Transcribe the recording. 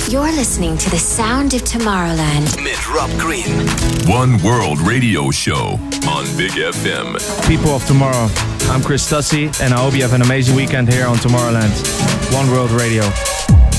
You're listening to the sound of Tomorrowland. Mit Rob Green. One World Radio Show on Big FM. People of tomorrow, I'm Chris Stussy, and I hope you have an amazing weekend here on Tomorrowland. One World Radio.